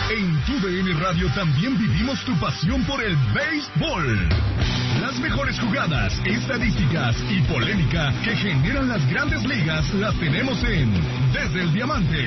En TUDN Radio también vivimos tu pasión por el béisbol. Las mejores jugadas, estadísticas y polémica que generan las grandes ligas las tenemos en Desde el Diamante.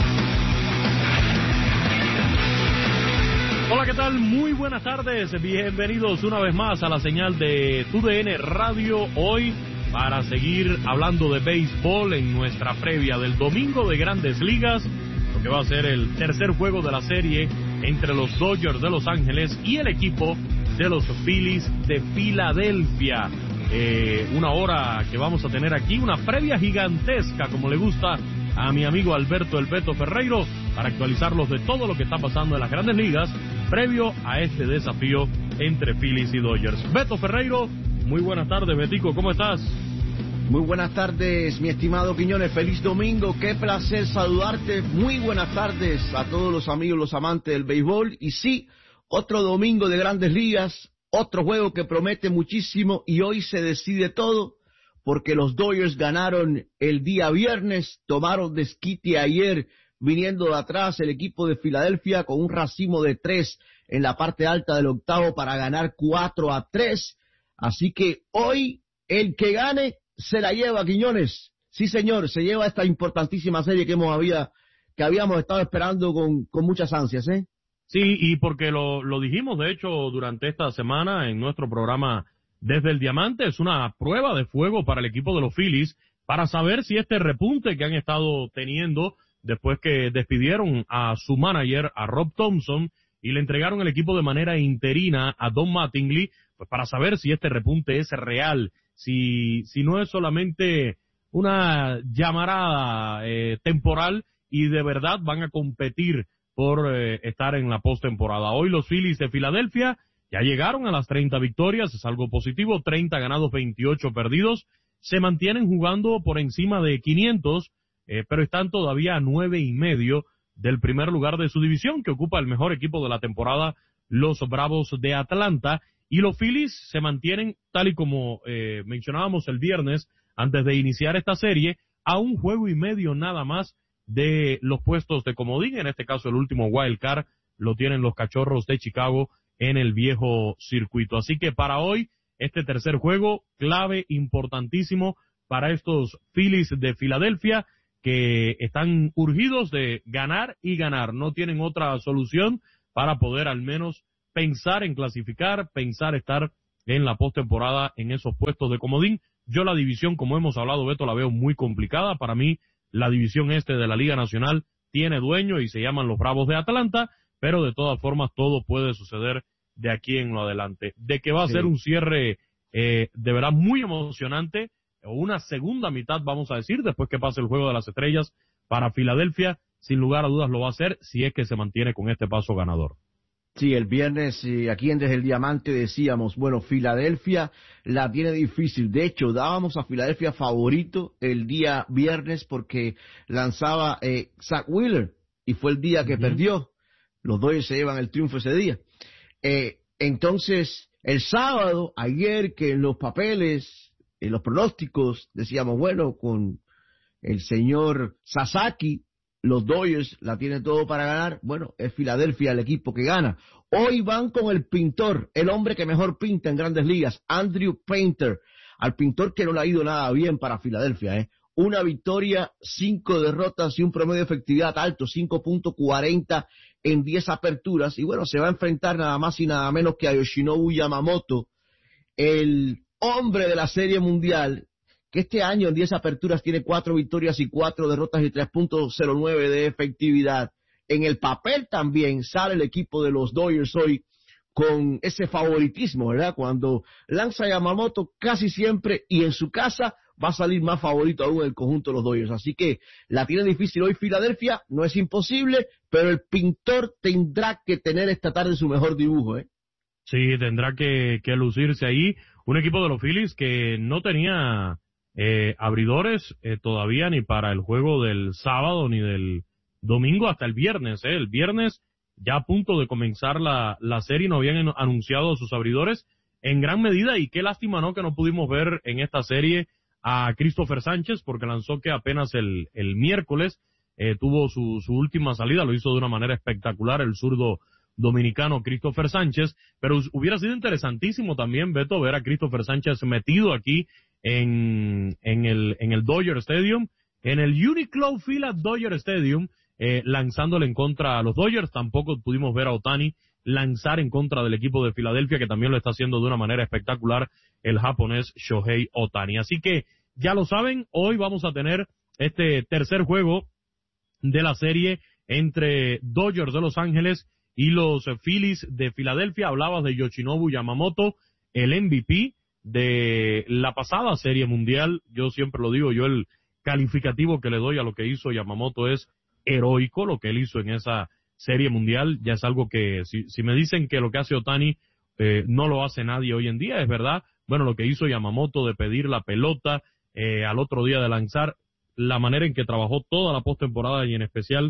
Hola, ¿qué tal? Muy buenas tardes. Bienvenidos una vez más a la señal de TUDN Radio. Hoy para seguir hablando de béisbol en nuestra previa del domingo de Grandes Ligas, lo que va a ser el tercer juego de la serie entre los Dodgers de Los Ángeles y el equipo de los Phillies de Filadelfia. Una hora que vamos a tener aquí, una previa gigantesca, como le gusta a mi amigo Alberto El Beto Ferreiro, para actualizarlos de todo lo que está pasando en las Grandes Ligas previo a este desafío entre Phillies y Dodgers. Beto Ferreiro, muy buenas tardes. Betico, ¿cómo estás? Muy buenas tardes, mi estimado Quiñones. Feliz domingo, qué placer saludarte. Muy buenas tardes a todos los amigos, los amantes del béisbol. Y sí, otro domingo de Grandes Ligas, otro juego que promete muchísimo y hoy se decide todo porque los Dodgers ganaron el día viernes, tomaron desquite ayer viniendo de atrás el equipo de Filadelfia con un racimo de 3 en la parte alta del octavo para ganar 4-3. Así que hoy el que gane se la lleva, Quiñones. Sí, señor, se lleva esta importantísima serie que habíamos estado esperando con muchas ansias, ¿eh? Sí, y porque lo dijimos, de hecho, durante esta semana en nuestro programa Desde el Diamante, es una prueba de fuego para el equipo de los Phillies para saber si este repunte que han estado teniendo después que despidieron a su manager, a Rob Thompson, y le entregaron el equipo de manera interina a Don Mattingly, pues para saber si este repunte es real, si no es solamente una llamarada temporal y de verdad van a competir por estar en la postemporada. Hoy los Phillies de Filadelfia ya llegaron a las 30 victorias, es algo positivo, 30 ganados, 28 perdidos, se mantienen jugando por encima de 500, pero están todavía a 9.5 del primer lugar de su división, que ocupa el mejor equipo de la temporada, los Bravos de Atlanta. Y los Phillies se mantienen, tal y como mencionábamos el viernes, antes de iniciar esta serie, a 1 juego y medio nada más de los puestos de comodín. En este caso, el último wild card lo tienen los Cachorros de Chicago en el viejo circuito. Así que para hoy, este tercer juego, clave, importantísimo para estos Phillies de Filadelfia, que están urgidos de ganar y ganar. No tienen otra solución para poder al menos pensar en clasificar, pensar estar en la postemporada en esos puestos de comodín. Yo la división, como hemos hablado, Beto, la veo muy complicada. Para mí, la división este de la Liga Nacional tiene dueño y se llaman los Bravos de Atlanta, pero de todas formas todo puede suceder de aquí en lo adelante. De que va a ser un cierre de verdad muy emocionante, o una segunda mitad, vamos a decir, después que pase el Juego de las Estrellas para Filadelfia, sin lugar a dudas lo va a hacer si es que se mantiene con este paso ganador. Sí, el viernes aquí en Desde el Diamante decíamos, bueno, Filadelfia la tiene difícil. De hecho, dábamos a Filadelfia favorito el día viernes porque lanzaba Zach Wheeler y fue el día que perdió. Los Dodgers se llevan el triunfo ese día. Entonces, el sábado, ayer que en los papeles, en los pronósticos, decíamos, bueno, con el señor Sasaki, los Dodgers la tienen todo para ganar. Bueno, es Filadelfia el equipo que gana. Hoy van con el pintor, el hombre que mejor pinta en Grandes Ligas, Andrew Painter, al pintor que no le ha ido nada bien para Filadelfia, Una victoria, 5 derrotas y un promedio de efectividad alto, 5.40 en 10 aperturas. Y bueno, se va a enfrentar nada más y nada menos que a Yoshinobu Yamamoto, el hombre de la Serie Mundial, que este año en 10 aperturas tiene 4 victorias y 4 derrotas y 3.09 de efectividad. En el papel también sale el equipo de los Dodgers hoy con ese favoritismo, ¿verdad? Cuando lanza Yamamoto casi siempre y en su casa va a salir más favorito aún el conjunto de los Dodgers. Así que la tiene difícil hoy Filadelfia, no es imposible, pero el pintor tendrá que tener esta tarde su mejor dibujo, Sí, tendrá que lucirse ahí. Un equipo de los Phillies que no tenía abridores todavía ni para el juego del sábado ni del domingo hasta el viernes. El viernes ya a punto de comenzar la serie no habían anunciado sus abridores en gran medida, y qué lástima, ¿no?, que no pudimos ver en esta serie a Christopher Sánchez porque lanzó que apenas el miércoles tuvo su última salida, lo hizo de una manera espectacular el zurdo dominicano Christopher Sánchez, pero hubiera sido interesantísimo también, Beto, ver a Christopher Sánchez metido aquí en el Dodger Stadium, en el Uniqlo Field at Dodger Stadium, lanzándole en contra a los Dodgers. Tampoco pudimos ver a Ohtani lanzar en contra del equipo de Filadelfia, que también lo está haciendo de una manera espectacular el japonés Shohei Ohtani. Así que ya lo saben, hoy vamos a tener este tercer juego de la serie entre Dodgers de Los Ángeles y los Phillies de Filadelfia. Hablabas de Yoshinobu Yamamoto, el MVP de la pasada serie mundial. Yo siempre lo digo, yo el calificativo que le doy a lo que hizo Yamamoto es heroico. Lo que él hizo en esa serie mundial ya es algo que, si me dicen que lo que hace Ohtani no lo hace nadie hoy en día, es verdad. Bueno, lo que hizo Yamamoto de pedir la pelota al otro día de lanzar, la manera en que trabajó toda la postemporada y en especial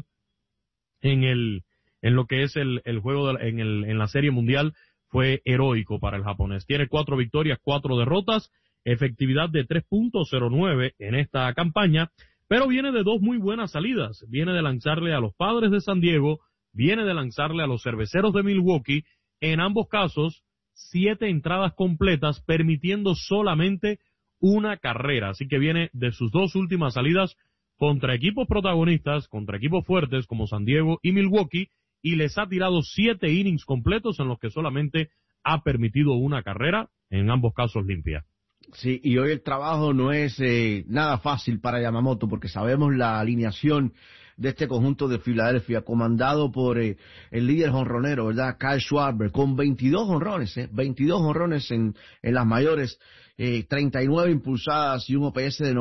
en lo que es el juego en la serie mundial fue heroico para el japonés. Tiene 4 victorias, 4 derrotas, efectividad de 3.09 en esta campaña, pero viene de 2 muy buenas salidas. Viene de lanzarle a los Padres de San Diego, viene de lanzarle a los Cerveceros de Milwaukee, en ambos casos 7 entradas completas, permitiendo solamente una carrera. Así que viene de sus 2 últimas salidas contra equipos protagonistas, contra equipos fuertes como San Diego y Milwaukee, y les ha tirado 7 innings completos en los que solamente ha permitido una carrera, en ambos casos limpia. Sí, y hoy el trabajo no es nada fácil para Yamamoto, porque sabemos la alineación de este conjunto de Filadelfia, comandado por el líder jonronero, ¿verdad? Kyle Schwarber, con 22 jonrones, 22 jonrones en las mayores, 39 impulsadas y un OPS de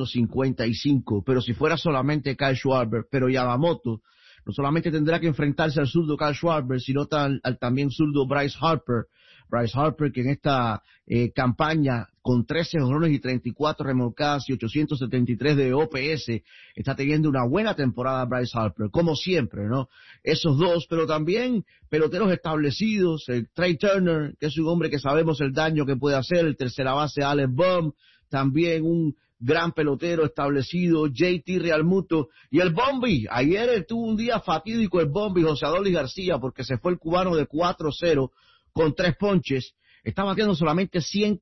955. Pero si fuera solamente Kyle Schwarber, pero Yamamoto no solamente tendrá que enfrentarse al zurdo Kyle Schwarber, sino al también zurdo Bryce Harper. Bryce Harper, que en esta campaña, con 13 jonrones y 34 remolcadas y 873 de OPS, está teniendo una buena temporada Bryce Harper, como siempre, ¿no? Esos dos, pero también peloteros establecidos, el Trey Turner, que es un hombre que sabemos el daño que puede hacer, el tercera base Alec Bohm, también un gran pelotero establecido, JT Realmuto, y el Bombi. Ayer tuvo un día fatídico el Bombi, José Adolis García, porque se fue el cubano de 4-0 con 3 ponches, está bateando solamente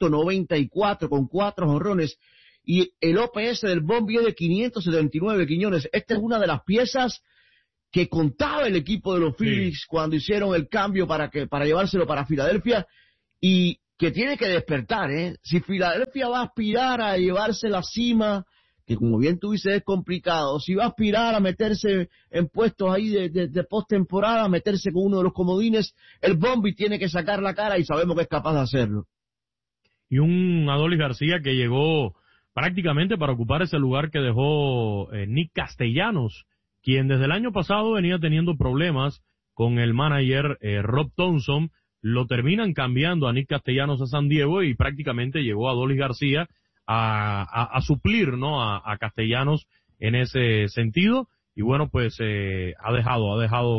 194 con 4 jonrones, y el OPS del Bombi es de 579, Quiñones. Esta es una de las piezas que contaba el equipo de los Phillies cuando hicieron el cambio para llevárselo para Filadelfia, y que tiene que despertar, Si Filadelfia va a aspirar a llevarse la cima, que como bien tú dices es complicado, si va a aspirar a meterse en puestos ahí de postemporada, meterse con uno de los comodines, el Bombi tiene que sacar la cara y sabemos que es capaz de hacerlo. Y un Adolis García que llegó prácticamente para ocupar ese lugar que dejó Nick Castellanos, quien desde el año pasado venía teniendo problemas con el manager Rob Thompson. Lo terminan cambiando a Nick Castellanos a San Diego y prácticamente llegó Adolis García a suplir, ¿no? A Castellanos en ese sentido. Y bueno, pues ha dejado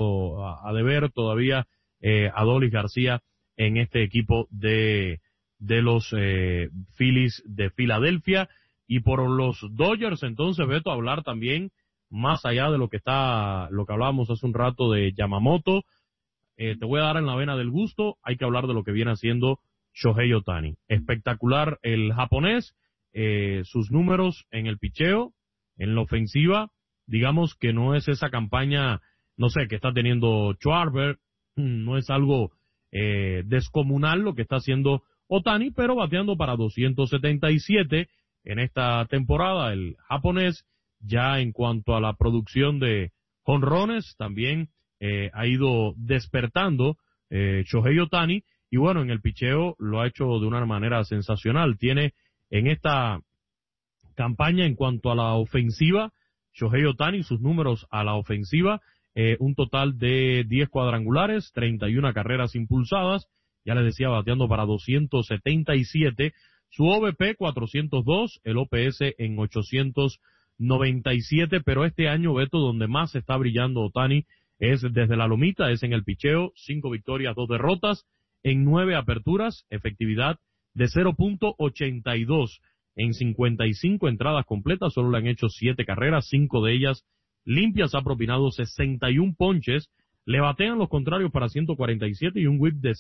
a deber todavía Adolis García en este equipo de los Phillies de Filadelfia. Y por los Dodgers, entonces, Beto, hablar también más allá de lo que hablábamos hace un rato de Yamamoto. Te voy a dar en la vena del gusto, hay que hablar de lo que viene haciendo Shohei Ohtani. Espectacular el japonés, sus números en el picheo, en la ofensiva, digamos que no es esa campaña, no sé, que está teniendo Schwarber, no es algo descomunal lo que está haciendo Ohtani, pero bateando para 277 en esta temporada. El japonés, ya en cuanto a la producción de jonrones, también ha ido despertando Shohei Ohtani, y bueno, en el picheo lo ha hecho de una manera sensacional. Tiene en esta campaña, en cuanto a la ofensiva, Shohei Ohtani, sus números a la ofensiva, un total de 10 cuadrangulares, 31 carreras impulsadas, ya les decía, bateando para 277, su OVP 402, el OPS en 897, pero este año, Beto, donde más está brillando Ohtani es desde la lomita, es en el picheo, 5 victorias, 2 derrotas, en 9 aperturas, efectividad de 0.82 en 55 entradas completas, solo le han hecho 7 carreras, 5 de ellas limpias, ha propinado 61 ponches, le batean los contrarios para 147 y un whip de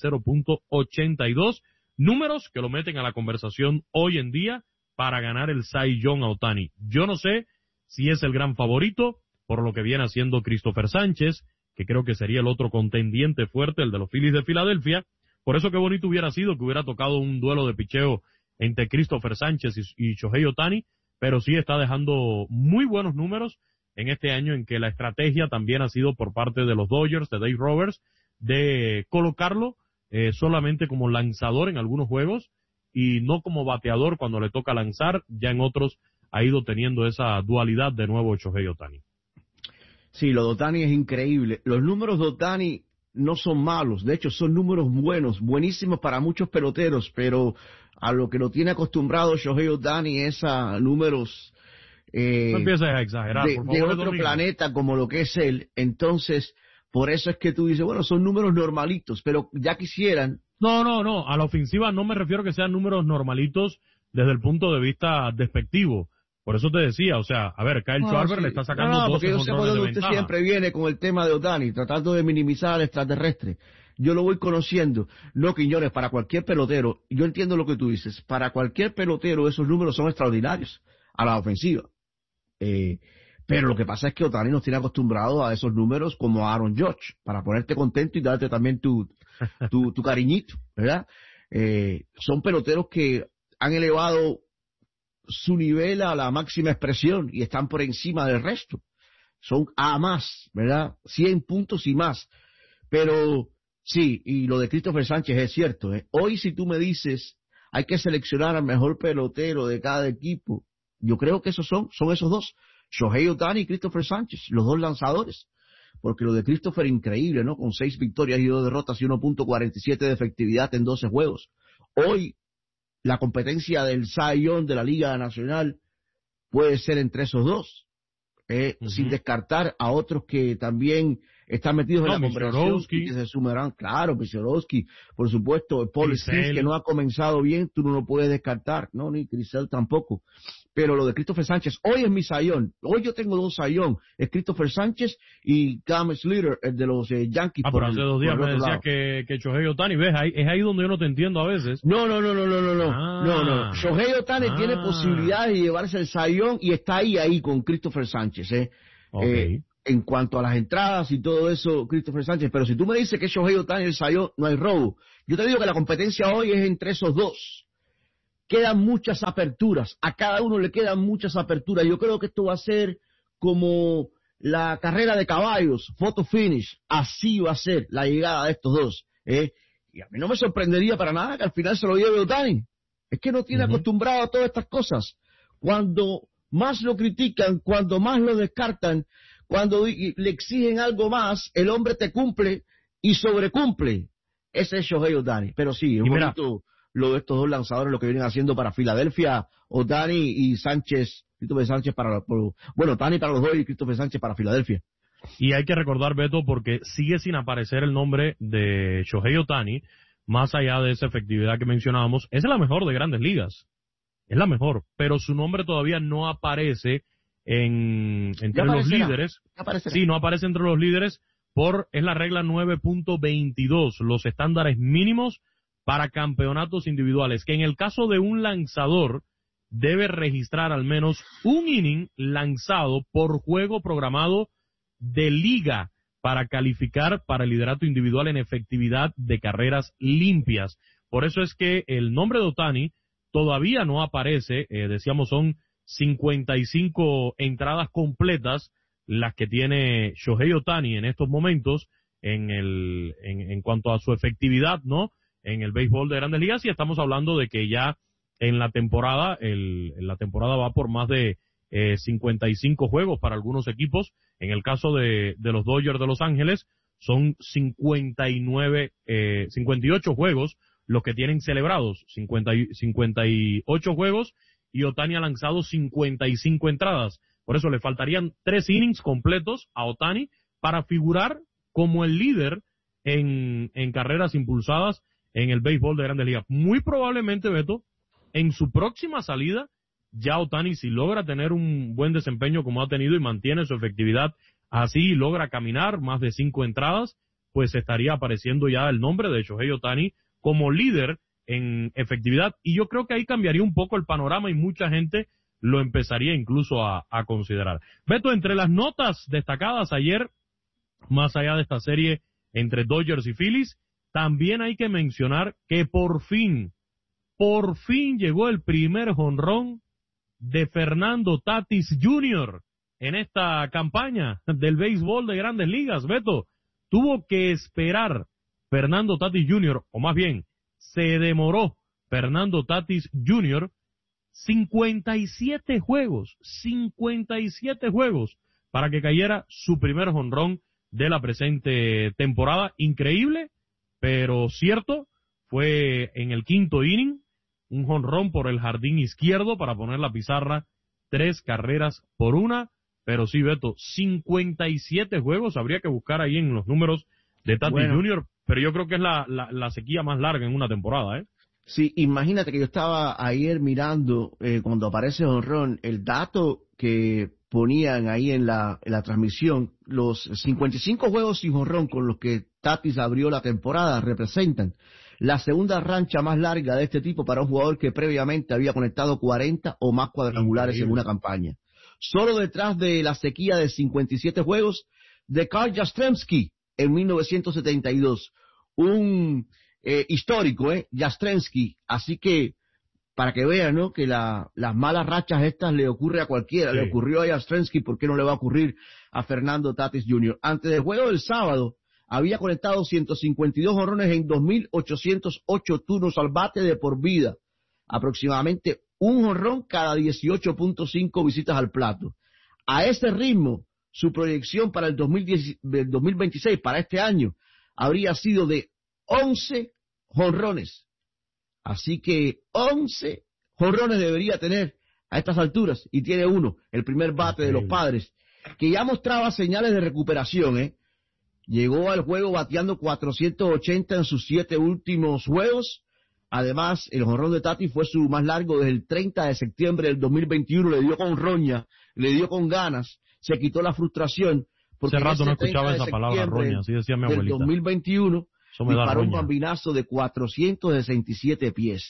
0.82, números que lo meten a la conversación hoy en día para ganar el Cy Young a Ohtani. Yo no sé si es el gran favorito, por lo que viene haciendo Christopher Sánchez, que creo que sería el otro contendiente fuerte, el de los Phillies de Filadelfia. Por eso qué bonito hubiera sido que hubiera tocado un duelo de picheo entre Christopher Sánchez y Shohei Ohtani, pero sí está dejando muy buenos números en este año en que la estrategia también ha sido por parte de los Dodgers, de Dave Roberts, de colocarlo solamente como lanzador en algunos juegos y no como bateador cuando le toca lanzar. Ya en otros ha ido teniendo esa dualidad de nuevo Shohei Ohtani. Sí, lo de Ohtani es increíble. Los números de Ohtani no son malos, de hecho son números buenos, buenísimos para muchos peloteros, pero a lo que lo tiene acostumbrado Shohei Ohtani es a números no empieces a exagerar, por favor, de otro planeta como lo que es él. Entonces, por eso es que tú dices, bueno, son números normalitos, pero ya quisieran. No, a la ofensiva no me refiero que sean números normalitos desde el punto de vista despectivo. Por eso te decía, o sea, a ver, Kyle Schwarber le está sacando 12 porque yo sé por dónde usted siempre viene con el tema de Ohtani, tratando de minimizar al extraterrestre. Yo lo voy conociendo. No, Quiñones, para cualquier pelotero, yo entiendo lo que tú dices, para cualquier pelotero esos números son extraordinarios a la ofensiva. Pero lo que pasa es que Ohtani nos tiene acostumbrados a esos números como a Aaron Judge, para ponerte contento y darte también tu cariñito, ¿verdad? Son peloteros que han elevado su nivel a la máxima expresión y están por encima del resto. Son A más, ¿verdad? 100 puntos y más. Pero sí, y lo de Christopher Sánchez es cierto. Hoy si tú me dices, hay que seleccionar al mejor pelotero de cada equipo, yo creo que esos son esos dos, Shohei Ohtani y Christopher Sánchez, los dos lanzadores. Porque lo de Christopher increíble, ¿no? Con 6 victorias y 2 derrotas y 1.47 de efectividad en 12 juegos. Hoy la competencia del Cy Young de la Liga Nacional puede ser entre esos dos, sin descartar a otros que también están metidos en la conversación y que se sumarán. Claro, Misiorowski, por supuesto, Paul Skeens, que no ha comenzado bien, tú no lo puedes descartar, no, ni Crisel tampoco. Pero lo de Christopher Sánchez, hoy es mi Cy Young. Hoy yo tengo 2 Cy Young, es Christopher Sánchez y Cam Slater, el de los Yankees. Pero hace 2 días me decías que Shohei Ohtani, ¿ves? Es ahí donde yo no te entiendo a veces. No. Shohei Ohtani tiene posibilidades de llevarse el Cy Young y está ahí con Christopher Sánchez, Okay. En cuanto a las entradas y todo eso, Christopher Sánchez. Pero si tú me dices que Shohei Ohtani el Cy Young, no hay robo. Yo te digo que la competencia hoy es entre esos dos. Quedan muchas aperturas, a cada uno le quedan muchas aperturas. Yo creo que esto va a ser como la carrera de caballos, photo finish, así va a ser la llegada de estos dos. Y a mí no me sorprendería para nada que al final se lo lleve Ohtani. Es que no tiene acostumbrado a todas estas cosas. Cuando más lo critican, cuando más lo descartan, cuando le exigen algo más, el hombre te cumple y sobrecumple. Ese es Shohei Ohtani. Pero sí, es bonito lo de estos dos lanzadores, lo que vienen haciendo para Filadelfia, Ohtani y Sánchez, Christopher Sánchez Ohtani para los dos y Christopher Sánchez para Filadelfia. Y hay que recordar, Beto, porque sigue sin aparecer el nombre de Shohei Ohtani, más allá de esa efectividad que mencionábamos, es la mejor de Grandes Ligas. Es la mejor, pero su nombre todavía no aparece entre los líderes. Sí, no aparece entre los líderes es la regla 9.22, los estándares mínimos para campeonatos individuales, que en el caso de un lanzador debe registrar al menos un inning lanzado por juego programado de liga para calificar para el liderato individual en efectividad de carreras limpias. Por eso es que el nombre de Ohtani todavía no aparece, decíamos son 55 entradas completas las que tiene Shohei Ohtani en estos momentos en cuanto a su efectividad, ¿no? En el béisbol de Grandes Ligas, y estamos hablando de que ya en la temporada, la temporada va por más de 55 juegos para algunos equipos. En el caso de los Dodgers de Los Ángeles, son 58 juegos los que tienen celebrados, 58 juegos, y Ohtani ha lanzado 55 entradas. Por eso le faltarían 3 innings completos a Ohtani para figurar como el líder en carreras impulsadas en el béisbol de Grandes Ligas. Muy probablemente, Beto, en su próxima salida, ya Ohtani, si logra tener un buen desempeño como ha tenido y mantiene su efectividad así, logra caminar más de 5 entradas, pues estaría apareciendo ya el nombre de Shohei Ohtani como líder en efectividad, y yo creo que ahí cambiaría un poco el panorama y mucha gente lo empezaría incluso a considerar. Beto, entre las notas destacadas ayer, más allá de esta serie entre Dodgers y Phillies, también hay que mencionar que por fin llegó el primer jonrón de Fernando Tatis Jr. en esta campaña del béisbol de Grandes Ligas. Beto, tuvo que esperar Fernando Tatis Jr., o más bien, se demoró Fernando Tatis Jr. 57 juegos para que cayera su primer jonrón de la presente temporada. Increíble, pero cierto, fue en el 5º inning, un jonrón por el jardín izquierdo para poner la pizarra 3 carreras por 1, pero sí, Beto, 57 juegos, habría que buscar ahí en los números de Tatis Jr., pero yo creo que es la sequía más larga en una temporada, ¿eh? Sí, imagínate que yo estaba ayer mirando, cuando aparece jonrón, el dato que ponían ahí en la transmisión, los 55 juegos sin jonrón con los que Tatis abrió la temporada representan la segunda racha más larga de este tipo para un jugador que previamente había conectado 40 o más cuadrangulares en una campaña. Solo detrás de la sequía de 57 juegos de Carl Yastrzemski en 1972. Un histórico, Yastrzemski. Así que, para que vean, ¿no?, que las malas rachas estas le ocurre a cualquiera. Sí. Le ocurrió a Yastrzemski, ¿por qué no le va a ocurrir a Fernando Tatis Jr.? Antes del juego del sábado, había conectado 152 jonrones en 2.808 turnos al bate de por vida. Aproximadamente un jonrón cada 18.5 visitas al plato. A ese ritmo, su proyección para el 2026, para este año, habría sido de 11 jonrones. Así que 11 jonrones debería tener a estas alturas, y tiene uno, el primer bate de los Padres, que ya mostraba señales de recuperación, Llegó al juego bateando 480 en sus 7 últimos juegos. Además, el jonrón de Tatis fue su más largo desde el 30 de septiembre del 2021. Le dio con roña, le dio con ganas, se quitó la frustración. Hace rato no escuchaba esa palabra, roña, así decía mi abuelita. Del 2021, disparó un bambinazo de 467 pies.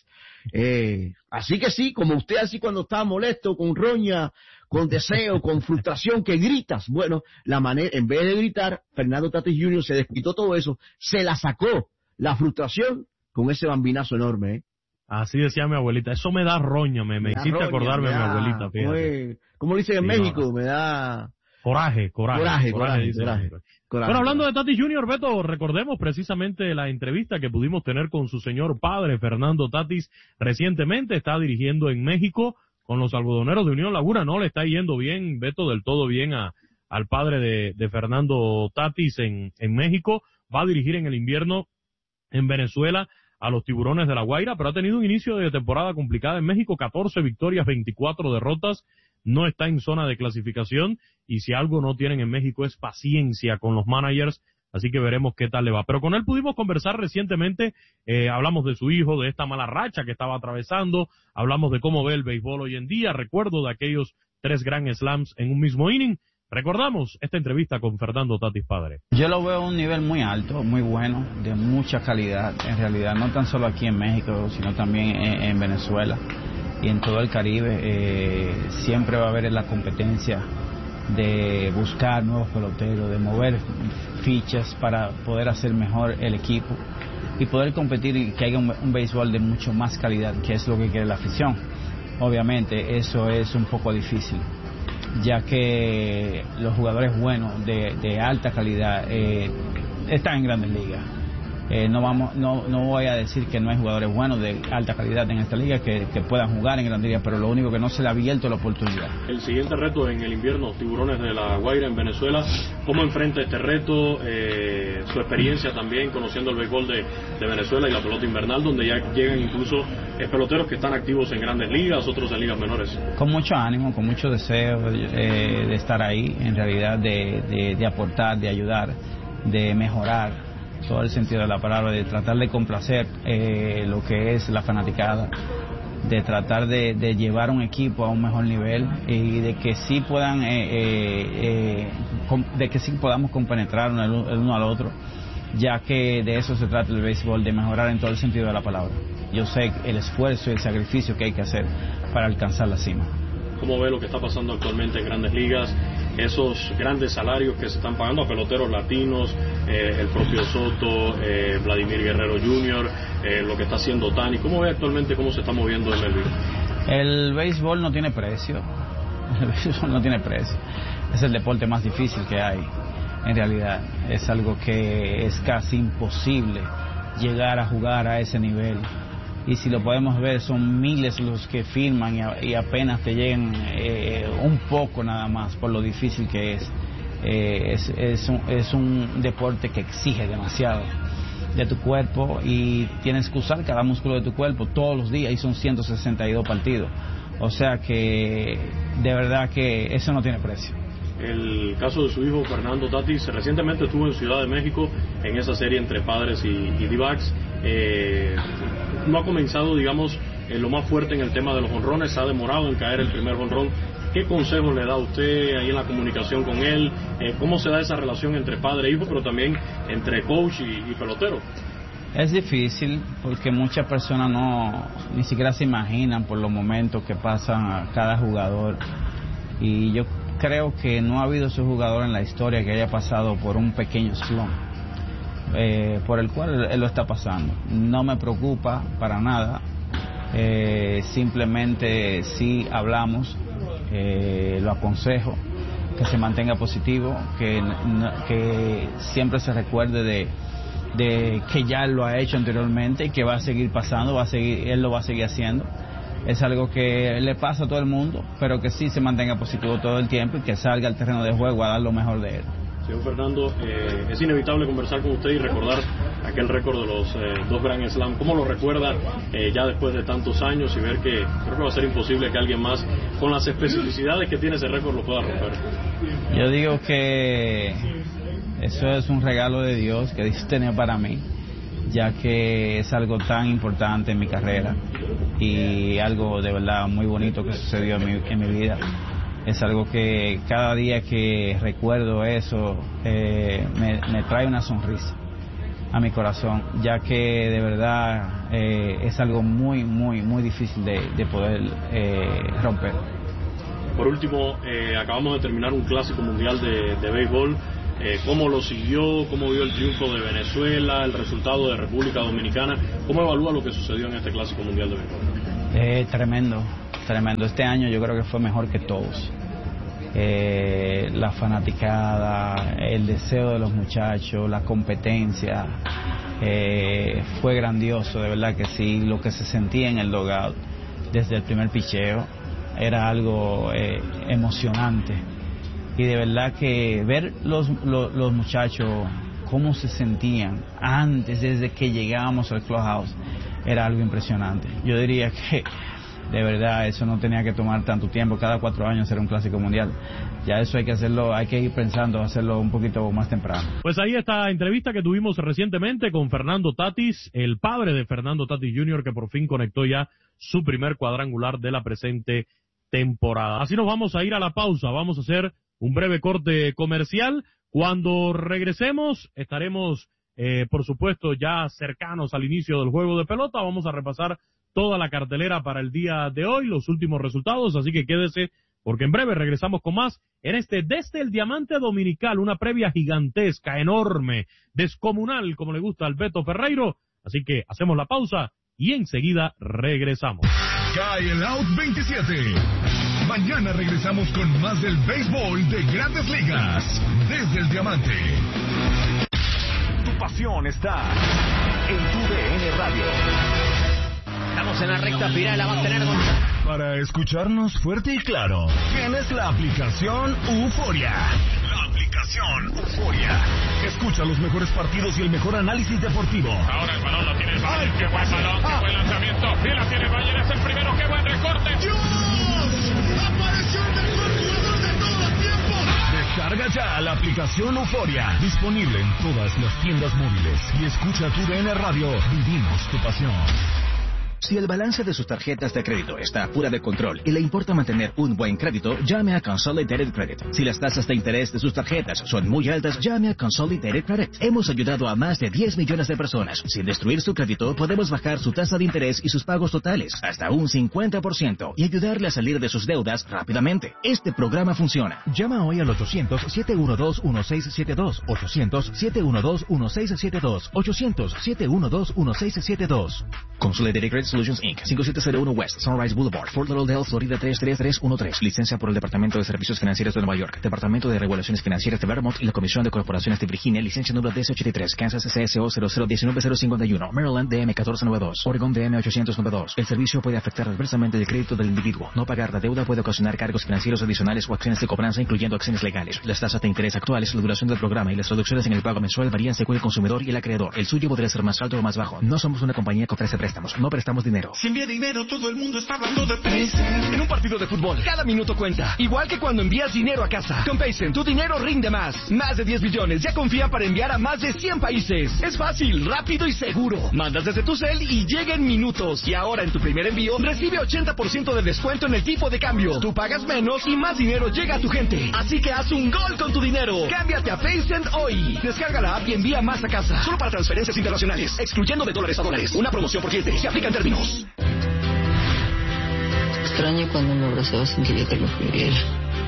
Así que sí, como usted así cuando está molesto, con roña, con deseo, con frustración, que gritas. Bueno, la manera, en vez de gritar, Fernando Tatis Jr. se desquitó todo eso, se la sacó, la frustración, con ese bambinazo enorme, Así decía mi abuelita. Eso me da roña, me hiciste roña, acordarme de mi abuelita. Fíjate. ¿Cómo dicen en México? Me da... Coraje. Coraje. Bueno, hablando de Tatis Jr., Beto, recordemos precisamente la entrevista que pudimos tener con su señor padre, Fernando Tatis, recientemente. Está dirigiendo en México con los algodoneros de Unión Laguna. No le está yendo bien, Beto, del todo bien al padre de Fernando Tatis en México. Va a dirigir en el invierno en Venezuela a los Tiburones de La Guaira, pero ha tenido un inicio de temporada complicada en México, 14 victorias, 24 derrotas, no está en zona de clasificación, y si algo no tienen en México es paciencia con los managers, así que veremos qué tal le va. Pero con él pudimos conversar recientemente, hablamos de su hijo, de esta mala racha que estaba atravesando, hablamos de cómo ve el béisbol hoy en día, recuerdo de aquellos 3 Grand Slams en un mismo inning. Recordamos esta entrevista con Fernando Tatis padre. Yo lo veo a un nivel muy alto, muy bueno, de mucha calidad, en realidad, no tan solo aquí en México, sino también en Venezuela y en todo el Caribe. Siempre va a haber la competencia de buscar nuevos peloteros, de mover fichas para poder hacer mejor el equipo y poder competir y que haya un béisbol de mucho más calidad, que es lo que quiere la afición. Obviamente eso es un poco difícil, ya que los jugadores buenos de alta calidad están en Grandes Ligas. No voy a decir que no hay jugadores buenos de alta calidad en esta liga que puedan jugar en Grandes Ligas, pero lo único que no se le ha abierto la oportunidad. El siguiente reto en el invierno, Tiburones de La Guaira en Venezuela, ¿cómo enfrenta este reto? Su experiencia también conociendo el béisbol de Venezuela y la pelota invernal, donde ya llegan incluso peloteros que están activos en Grandes Ligas, otros en ligas menores. Con mucho ánimo, con mucho deseo de estar ahí, en realidad de aportar, de ayudar, de mejorar, todo el sentido de la palabra, de tratar de complacer lo que es la fanaticada, de tratar de llevar un equipo a un mejor nivel y de que sí puedan de que sí podamos compenetrar el uno al otro, ya que de eso se trata el béisbol, de mejorar en todo el sentido de la palabra. Yo sé el esfuerzo y el sacrificio que hay que hacer para alcanzar la cima. ¿Cómo ve lo que está pasando actualmente en Grandes Ligas? Esos grandes salarios que se están pagando a peloteros latinos, el propio Soto, Vladimir Guerrero Jr., lo que está haciendo Ohtani. ¿Cómo ve actualmente cómo se está moviendo el MLB? El béisbol no tiene precio. El béisbol no tiene precio. Es el deporte más difícil que hay. En realidad, es algo que es casi imposible llegar a jugar a ese nivel. Y si lo podemos ver, son miles los que firman y apenas te llegan un poco nada más por lo difícil que es. Es un deporte que exige demasiado de tu cuerpo y tienes que usar cada músculo de tu cuerpo todos los días y son 162 partidos. O sea que de verdad que eso no tiene precio. El caso de su hijo Fernando Tatis recientemente estuvo en Ciudad de México en esa serie entre Padres y D-backs. No ha comenzado, digamos, lo más fuerte en el tema de los jonrones, ha demorado en caer el primer jonrón. ¿Qué consejo le da usted ahí en la comunicación con él? ¿Cómo se da esa relación entre padre e hijo, pero también entre coach y pelotero? Es difícil porque muchas personas ni siquiera se imaginan por los momentos que pasan a cada jugador. Y yo creo que no ha habido ese jugador en la historia que haya pasado por un pequeño slump. Por el cual él lo está pasando. No me preocupa para nada, simplemente si hablamos, lo aconsejo que se mantenga positivo, que siempre se recuerde de que ya él lo ha hecho anteriormente y que va a seguir pasando, él lo va a seguir haciendo. Es algo que le pasa a todo el mundo, pero que sí se mantenga positivo todo el tiempo y que salga al terreno de juego a dar lo mejor de él. Señor Fernando, es inevitable conversar con usted y recordar aquel récord de los 2 Grand Slam. ¿Cómo lo recuerda ya después de tantos años y ver que creo que va a ser imposible que alguien más, con las especificidades que tiene ese récord, lo pueda romper? Yo digo que eso es un regalo de Dios que Dios tenía para mí, ya que es algo tan importante en mi carrera y algo de verdad muy bonito que sucedió en mi vida. Es algo que cada día que recuerdo eso me trae una sonrisa a mi corazón, ya que de verdad es algo muy, muy, muy difícil de poder romper. Por último, acabamos de terminar un clásico mundial de béisbol. ¿Cómo lo siguió? ¿Cómo vio el triunfo de Venezuela? ¿El resultado de República Dominicana? ¿Cómo evalúa lo que sucedió en este clásico mundial de béisbol? Tremendo. Este año yo creo que fue mejor que todos. La fanaticada, el deseo de los muchachos, la competencia, fue grandioso, de verdad que sí. Lo que se sentía en el dugout desde el primer picheo era algo emocionante. Y de verdad que ver los muchachos cómo se sentían antes, desde que llegábamos al clubhouse, era algo impresionante. Yo diría que de verdad eso no tenía que tomar tanto tiempo, cada 4 años era un clásico mundial. Ya eso hay que hacerlo, hay que ir pensando hacerlo un poquito más temprano. Pues ahí está entrevista que tuvimos recientemente con Fernando Tatis, el padre de Fernando Tatis Jr., que por fin conectó ya su primer cuadrangular de la presente temporada. Así nos vamos a ir a la pausa, vamos a hacer un breve corte comercial. Cuando regresemos estaremos por supuesto ya cercanos al inicio del juego de pelota. Vamos a repasar toda la cartelera para el día de hoy, los últimos resultados, así que quédese porque en breve regresamos con más en Desde el Diamante Dominical, una previa gigantesca, enorme, descomunal, como le gusta al Beto Ferreiro. Así que hacemos la pausa y enseguida regresamos. Cae el Out 27. Mañana regresamos con más del béisbol de Grandes Ligas desde el Diamante. Tu pasión está en tu DN Radio. Estamos en la recta final, la va a tener Para escucharnos fuerte y claro, tienes la aplicación Euforia. La aplicación Euforia. Escucha los mejores partidos y el mejor análisis deportivo. Ahora el balón lo tiene el Bayern. ¡Qué buen balón! ¡Qué buen lanzamiento! ¡Y la tiene el Bayern! ¡Es el primero! ¡Qué buen recorte! ¡Dios! ¡Apareció el mejor jugador de todos los tiempos! Descarga ya la aplicación Euforia. Disponible en todas las tiendas móviles. Y escucha tu DN Radio. Vivimos tu pasión. Si el balance de sus tarjetas de crédito está fuera de control y le importa mantener un buen crédito, llame a Consolidated Credit. Si las tasas de interés de sus tarjetas son muy altas, llame a Consolidated Credit. Hemos ayudado a más de 10 millones de personas. Sin destruir su crédito, podemos bajar su tasa de interés y sus pagos totales hasta un 50% y ayudarle a salir de sus deudas rápidamente. Este programa funciona. Llama hoy al 800-712-1672. 800-712-1672. 800-712-1672. Consolidated Credit Solutions Inc. 5701 West Sunrise Boulevard, Fort Lauderdale, Florida 33313. Licencia por el Departamento de Servicios Financieros de Nueva York, Departamento de Regulaciones Financieras de Vermont y la Comisión de Corporaciones de Virginia. Licencia número DC83. Kansas CSO 0019051. Maryland DM 1492. Oregon DM 892. El servicio puede afectar adversamente el crédito del individuo. No pagar la deuda puede ocasionar cargos financieros adicionales o acciones de cobranza, incluyendo acciones legales. Las tasas de interés actuales, la duración del programa y las reducciones en el pago mensual varían según el consumidor y el acreedor. El suyo podría ser más alto o más bajo. No somos una compañía que ofrece préstamos. No prestamos dinero. Si envía dinero, todo el mundo está hablando de Paycen. En un partido de fútbol, cada minuto cuenta. Igual que cuando envías dinero a casa. Con Paycen, tu dinero rinde más. Más de 10 billones ya confían para enviar a más de 100 países. Es fácil, rápido y seguro. Mandas desde tu cel y llega en minutos. Y ahora en tu primer envío, recibe 80% de descuento en el tipo de cambio. Tú pagas menos y más dinero llega a tu gente. Así que haz un gol con tu dinero. Cámbiate a Paycen hoy. Descarga la app y envía más a casa. Solo para transferencias internacionales, excluyendo de dólares a dólares. Una promoción por cliente. Se aplica en términos. Extraño cuando me abrazabas sin que yo te lo pidiera.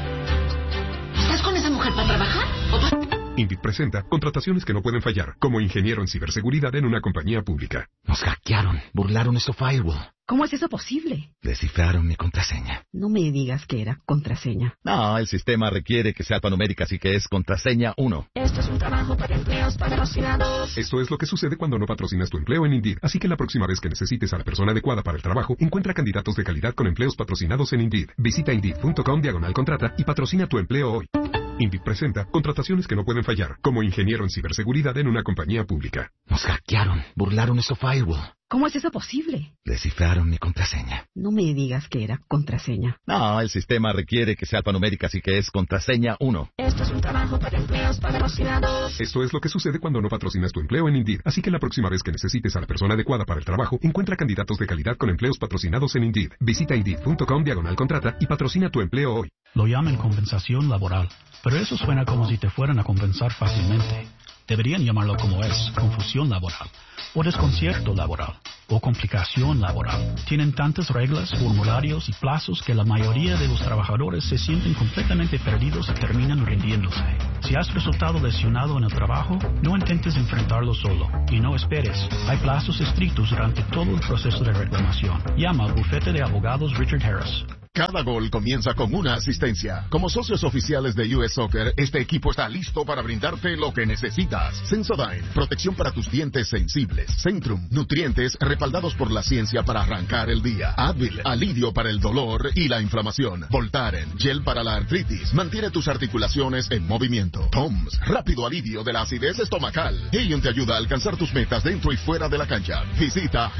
¿Estás con esa mujer para trabajar? Indeed presenta contrataciones que no pueden fallar, como ingeniero en ciberseguridad en una compañía pública. Nos hackearon, burlaron nuestro firewall. ¿Cómo es eso posible? Descifraron mi contraseña. No me digas que era contraseña. No, el sistema requiere que sea alfanumérica, así que es contraseña 1. Esto es un trabajo para empleos patrocinados. Esto es lo que sucede cuando no patrocinas tu empleo en Indeed. Así que la próxima vez que necesites a la persona adecuada para el trabajo, encuentra candidatos de calidad con empleos patrocinados en Indeed. Visita Indeed.com/contrata y patrocina tu empleo hoy. Indeed presenta contrataciones que no pueden fallar, como ingeniero en ciberseguridad en una compañía pública. Nos hackearon, burlaron nuestro firewall. ¿Cómo es eso posible? Descifraron mi contraseña. No me digas que era contraseña. No, el sistema requiere que sea alfanumérica, así que es contraseña 1. Esto es un trabajo para empleos patrocinados. Esto es lo que sucede cuando no patrocinas tu empleo en Indeed. Así que la próxima vez que necesites a la persona adecuada para el trabajo, encuentra candidatos de calidad con empleos patrocinados en Indeed. Visita Indeed.com/contrata y patrocina tu empleo hoy. Lo llaman compensación laboral, pero eso suena como si te fueran a compensar fácilmente. Deberían llamarlo como es, confusión laboral, o desconcierto laboral, o complicación laboral. Tienen tantas reglas, formularios y plazos que la mayoría de los trabajadores se sienten completamente perdidos y terminan rindiéndose. Si has resultado lesionado en el trabajo, no intentes enfrentarlo solo, y no esperes. Hay plazos estrictos durante todo el proceso de reclamación. Llama al bufete de abogados Richard Harris. Cada gol comienza con una asistencia. Como socios oficiales de US Soccer, este equipo está listo para brindarte lo que necesitas. Sensodyne, protección para tus dientes sensibles. Centrum, nutrientes respaldados por la ciencia para arrancar el día. Advil, alivio para el dolor y la inflamación. Voltaren, gel para la artritis, mantiene tus articulaciones en movimiento. Toms, rápido alivio de la acidez estomacal. Helium te ayuda a alcanzar tus metas dentro y fuera de la cancha. Visita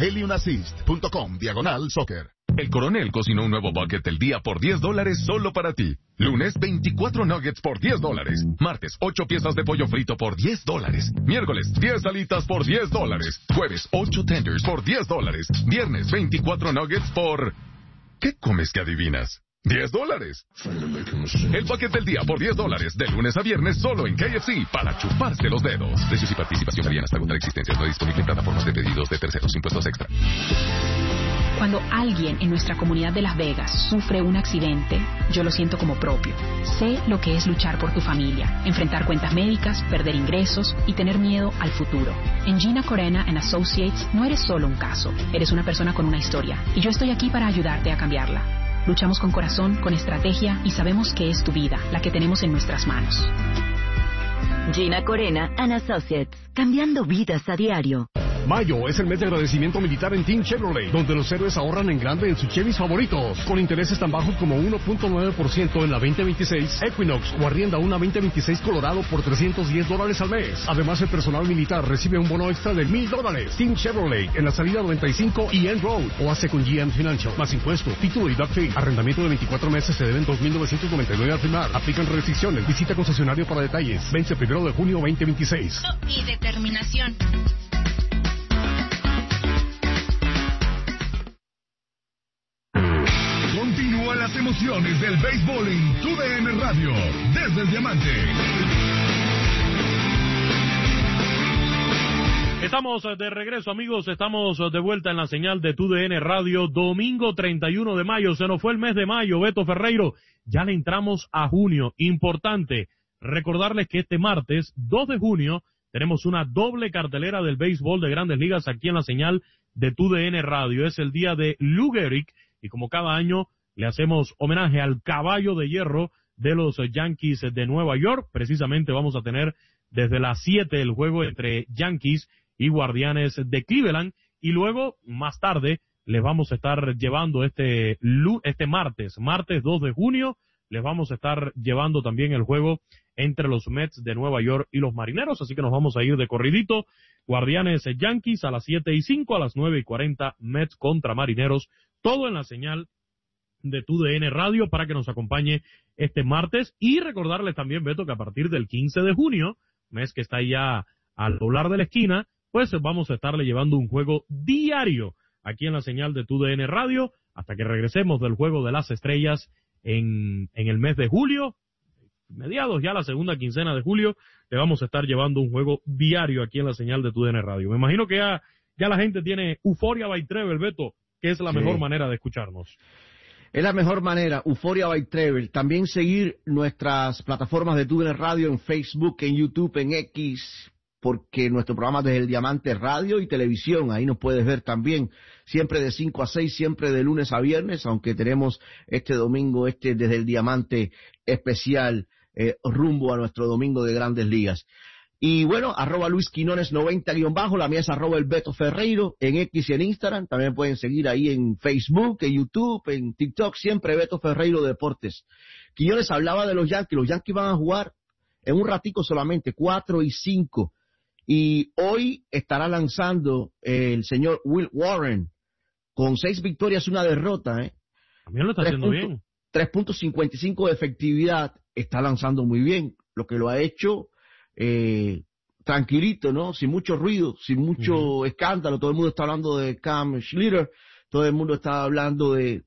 heliumassist.com/soccer. El Coronel cocinó un nuevo bucket del día por $10 solo para ti. Lunes, 24 nuggets por $10. Martes, 8 piezas de pollo frito por $10. Miércoles, 10 alitas por $10. Jueves, 8 tenders por $10. Viernes, 24 nuggets por... ¿Qué comes que adivinas? $10. El bucket del día por $10, de lunes a viernes solo en KFC, para chuparse los dedos. Precios y participación varían hasta agotar existencias. No disponible en plataformas de pedidos de terceros, impuestos extra. Cuando alguien en nuestra comunidad de Las Vegas sufre un accidente, yo lo siento como propio. Sé lo que es luchar por tu familia, enfrentar cuentas médicas, perder ingresos y tener miedo al futuro. En Gina Corena & Associates no eres solo un caso, eres una persona con una historia, y yo estoy aquí para ayudarte a cambiarla. Luchamos con corazón, con estrategia, y sabemos que es tu vida, la que tenemos en nuestras manos. Gina Corena & Associates, cambiando vidas a diario. Mayo es el mes de agradecimiento militar en Team Chevrolet, donde los héroes ahorran en grande en sus Chevys favoritos, con intereses tan bajos como 1.9% en la 2026 Equinox o arrienda una 2026 Colorado por $310 al mes. Además, el personal militar recibe un bono extra de $1,000. Team Chevrolet en la salida 95 y End Road, o hace con GM Financial, más impuesto, título y doc fee. Arrendamiento de 24 meses se deben $2,999 al firmar. Aplican restricciones. Visita concesionario para detalles. Vence 1 de junio 2026. Y determinación. las emociones del béisbol en TUDN Radio, desde el Diamante. Estamos de regreso, amigos, estamos de vuelta en la señal de TUDN Radio, domingo 31 de mayo, se nos fue el mes de mayo, Beto Ferreiro, ya le entramos a junio, importante recordarles que este martes 2 de junio tenemos una doble cartelera del béisbol de Grandes Ligas aquí en la señal de TUDN Radio, es el día de Lou Gehrig, y como cada año le hacemos homenaje al caballo de hierro de los Yankees de Nueva York, precisamente vamos a tener desde las 7 el juego entre Yankees y Guardianes de Cleveland, y luego, más tarde, les vamos a estar llevando este martes 2 de junio, les vamos a estar llevando también el juego entre los Mets de Nueva York y los Marineros, así que nos vamos a ir de corridito, Guardianes Yankees a las 7:05, a las 9:40, Mets contra Marineros, todo en la señal de TUDN Radio para que nos acompañe este martes, y recordarles también, Beto, que a partir del 15 de junio, mes que está ya al doblar de la esquina, pues vamos a estarle llevando un juego diario aquí en la señal de TUDN Radio hasta que regresemos del Juego de las Estrellas en el mes de julio, mediados ya la segunda quincena de julio, le vamos a estar llevando un juego diario aquí en la señal de TUDN Radio. Me imagino que ya la gente tiene Euforia by Trevor, Beto, que es la mejor manera de escucharnos. Es la mejor manera, Euforia by Trevor. También seguir nuestras plataformas de TUDN Radio en Facebook, en YouTube, en X, porque nuestro programa desde el Diamante Radio y televisión, ahí nos puedes ver también, siempre de 5 a 6, siempre de lunes a viernes, aunque tenemos este domingo, desde el Diamante especial, rumbo a nuestro domingo de Grandes Ligas. Y bueno, @LuisQuinones90_, la mía es @el Beto Ferreiro, en X y en Instagram, también pueden seguir ahí en Facebook, en YouTube, en TikTok, siempre Beto Ferreiro Deportes. Quiñones hablaba de los Yankees van a jugar en un ratico solamente, 4-5, y hoy estará lanzando el señor Will Warren, con 6 victorias, 1 derrota, También lo está haciendo bien. 3.55 de efectividad, está lanzando muy bien, lo que lo ha hecho tranquilito, ¿no? Sin mucho ruido, sin mucho escándalo. Todo el mundo está hablando de Cam Schlitter, todo el mundo está hablando de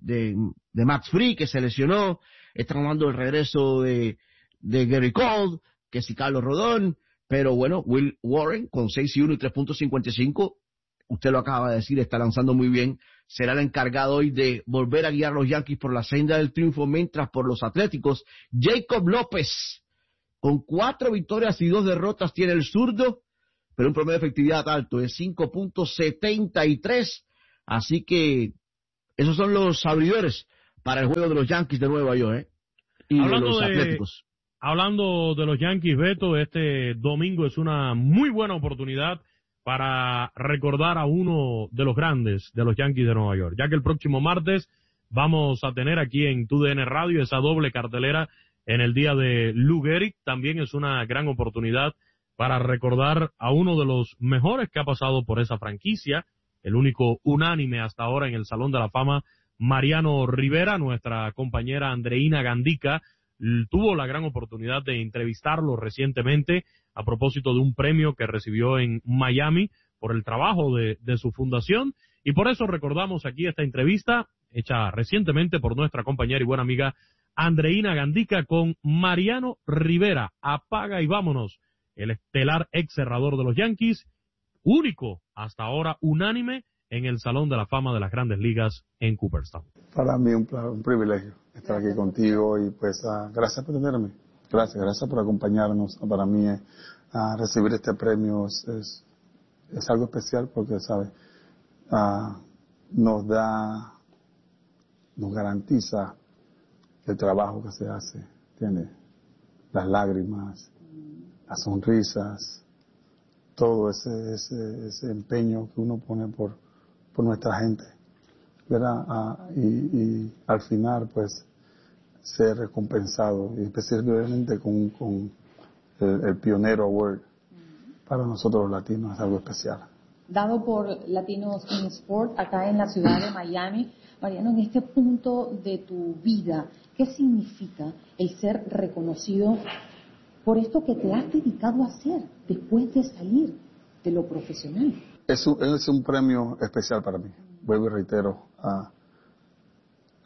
Max Fried, que se lesionó, están hablando del regreso de Gary Cole, que si Carlos Rodón, pero bueno, Will Warren con 6-1 y 3.55, usted lo acaba de decir, está lanzando muy bien, será el encargado hoy de volver a guiar a los Yankees por la senda del triunfo, mientras por los Atléticos, Jacob López, con 4 victorias y 2 derrotas, tiene el zurdo, pero un promedio de efectividad alto, es 5.73, así que esos son los abridores para el juego de los Yankees de Nueva York, y hablando de los Atléticos. Hablando de los Yankees, Beto, este domingo es una muy buena oportunidad para recordar a uno de los grandes de los Yankees de Nueva York, ya que el próximo martes vamos a tener aquí en TUDN Radio esa doble cartelera en el día de Lou Gehrig. También es una gran oportunidad para recordar a uno de los mejores que ha pasado por esa franquicia, el único unánime hasta ahora en el Salón de la Fama, Mariano Rivera. Nuestra compañera Andreina Gandica tuvo la gran oportunidad de entrevistarlo recientemente a propósito de un premio que recibió en Miami por el trabajo de su fundación, y por eso recordamos aquí esta entrevista hecha recientemente por nuestra compañera y buena amiga Andreina Gandica con Mariano Rivera. Apaga y vámonos, el estelar ex cerrador de los Yankees, único hasta ahora unánime en el Salón de la Fama de las Grandes Ligas en Cooperstown. Para mí un privilegio estar aquí contigo, y pues gracias por tenerme, gracias por acompañarnos. Para mí recibir este premio es algo especial, porque sabes, nos garantiza el trabajo que se hace, ¿entiendes? Las lágrimas, las sonrisas, todo ese empeño que uno pone por nuestra gente, ¿verdad? Y al final, pues, ser recompensado, y especialmente con el Pionero Award, para nosotros los latinos es algo especial. Dado por Latinos in Sport acá en la ciudad de Miami. Mariano, en este punto de tu vida, ¿qué significa el ser reconocido por esto que te has dedicado a hacer después de salir de lo profesional? Es un premio especial para mí. Vuelvo y reitero,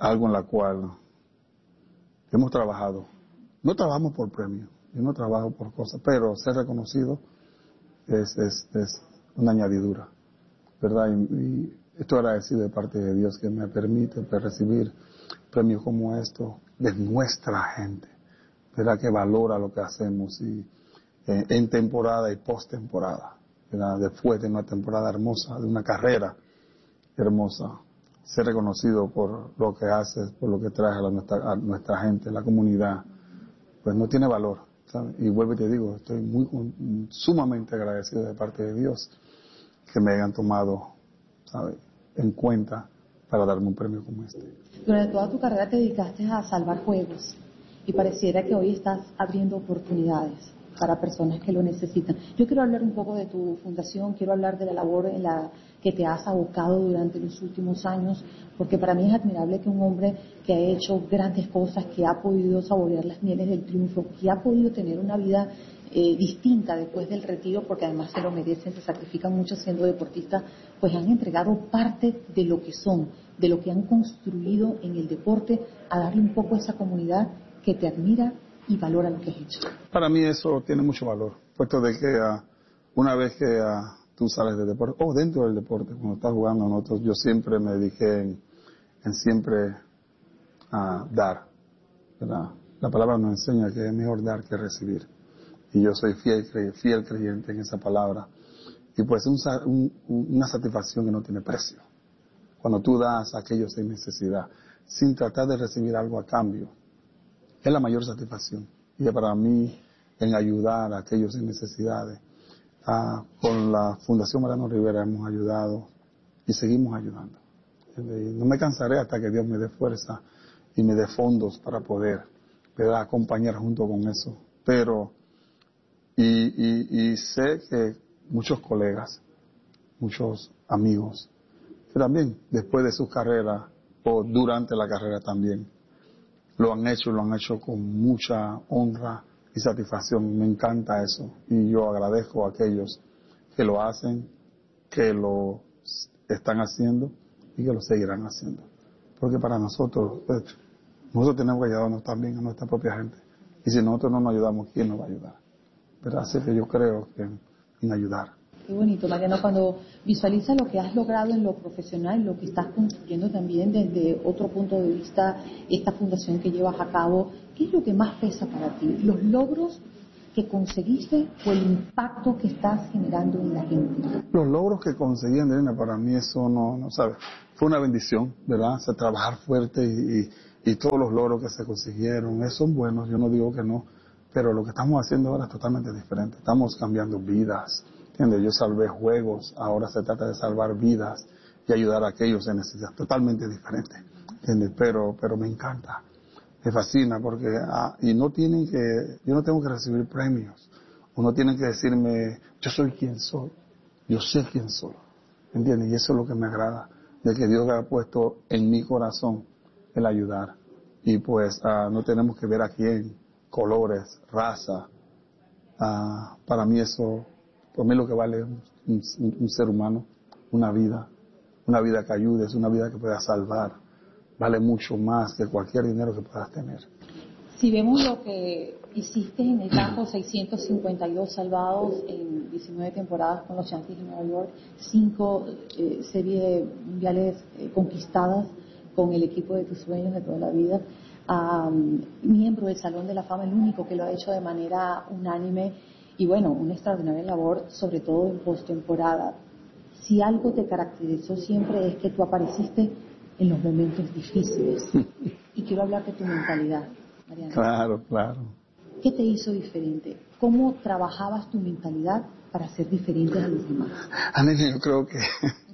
algo en la cual hemos trabajado. No trabajamos por premio, yo no trabajo por cosas, pero ser reconocido es una añadidura, ¿verdad? Y estoy agradecido de parte de Dios que me permite recibir premios como estos de nuestra gente, ¿verdad? Que valora lo que hacemos y en temporada y post-temporada, ¿verdad? Después de una temporada hermosa, de una carrera hermosa, ser reconocido por lo que haces, por lo que traes a nuestra gente, la comunidad, pues no tiene valor, ¿sabes? Y vuelvo y te digo, estoy sumamente agradecido de parte de Dios que me hayan tomado, ¿sabes?, en cuenta para darme un premio como este. Durante toda tu carrera te dedicaste a salvar juegos y pareciera que hoy estás abriendo oportunidades para personas que lo necesitan. Yo quiero hablar un poco de tu fundación, quiero hablar de la labor en la que te has abocado durante los últimos años, porque para mí es admirable que un hombre que ha hecho grandes cosas, que ha podido saborear las mieles del triunfo, que ha podido tener una vida distinta después del retiro, porque además se lo merecen, se sacrifican mucho siendo deportistas, pues han entregado parte de lo que son, de lo que han construido en el deporte, a darle un poco a esa comunidad que te admira y valora lo que has hecho. Para mí eso tiene mucho valor, puesto de que una vez que tú sales del deporte, o dentro del deporte, cuando estás jugando nosotros, yo siempre me dediqué en siempre dar, ¿verdad? La palabra nos enseña que es mejor dar que recibir. Y yo soy fiel creyente en esa palabra. Y pues una satisfacción que no tiene precio. Cuando tú das a aquellos en necesidad, sin tratar de recibir algo a cambio, es la mayor satisfacción. Y para mí, en ayudar a aquellos en necesidades, con la Fundación Mariano Rivera hemos ayudado y seguimos ayudando. No me cansaré hasta que Dios me dé fuerza y me dé fondos para poder, ¿verdad?, acompañar junto con eso. Pero y sé que muchos colegas, muchos amigos, que también después de sus carreras o durante la carrera también, lo han hecho con mucha honra y satisfacción. Me encanta eso y yo agradezco a aquellos que lo hacen, que lo están haciendo y que lo seguirán haciendo. Porque para nosotros, pues, nosotros tenemos que ayudarnos también a nuestra propia gente. Y si nosotros no nos ayudamos, ¿quién nos va a ayudar? Pero así que yo creo que en ayudar. Qué bonito, Mariano, cuando visualizas lo que has logrado en lo profesional, lo que estás construyendo también desde otro punto de vista, esta fundación que llevas a cabo, ¿qué es lo que más pesa para ti? ¿Los logros que conseguiste o el impacto que estás generando en la gente? Los logros que conseguí, Andrina, para mí eso no sabes, fue una bendición, ¿verdad? O sea, trabajar fuerte y todos los logros que se consiguieron, son buenos, yo no digo que no, pero lo que estamos haciendo ahora es totalmente diferente. Estamos cambiando vidas, ¿entiendes? Yo salvé juegos, ahora se trata de salvar vidas y ayudar a aquellos en necesidad, totalmente diferente, ¿entiendes? Pero me encanta, me fascina porque yo no tengo que recibir premios, o no tienen que decirme, yo soy quien soy, yo sé quién soy, ¿entiendes? Y eso es lo que me agrada, de que Dios ha puesto en mi corazón el ayudar. Y pues no tenemos que ver a quién, colores, raza. Para mí eso, por mí lo que vale es un ser humano, una vida que ayude, es una vida que pueda salvar, vale mucho más que cualquier dinero que puedas tener. Si vemos lo que hiciste en el campo, 652 salvados en 19 temporadas con los Yankees de Nueva York, 5 series mundiales conquistadas con el equipo de tus sueños de toda la vida, miembro del Salón de la Fama, el único que lo ha hecho de manera unánime, y bueno, una extraordinaria labor, sobre todo en postemporada. Si algo te caracterizó siempre es que tú apareciste en los momentos difíciles. Y quiero hablar de tu mentalidad, Mariano. Claro. ¿Qué te hizo diferente? ¿Cómo trabajabas tu mentalidad para ser diferente a los demás? Anel, yo creo que